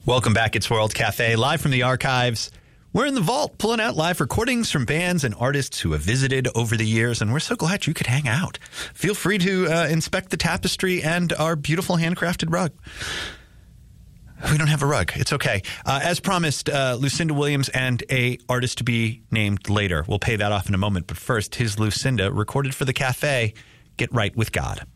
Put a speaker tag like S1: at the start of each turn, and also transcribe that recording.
S1: Welcome back. It's World Cafe, live from the archives. We're in the vault pulling out live recordings from bands and artists who have visited over the years, and we're so glad you could hang out. Feel free to inspect the tapestry and our beautiful handcrafted rug. We don't have a rug. It's okay. As promised, Lucinda Williams and a artist to be named later. We'll pay that off in a moment, but first, his Lucinda, recorded for the cafe, Get Right with God.